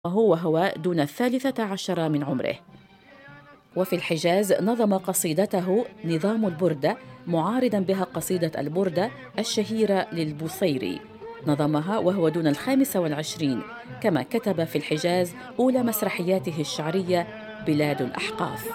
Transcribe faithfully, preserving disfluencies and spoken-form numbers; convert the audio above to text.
وهو دون الثالثة عشر من عمره. وفي الحجاز نظم قصيدته نظام البردة معارضاً بها قصيدة البردة الشهيرة للبوصيري، نظمها وهو دون الخامسة والعشرين. كما كتب في الحجاز أولى مسرحياته الشعرية بلاد الأحقاف.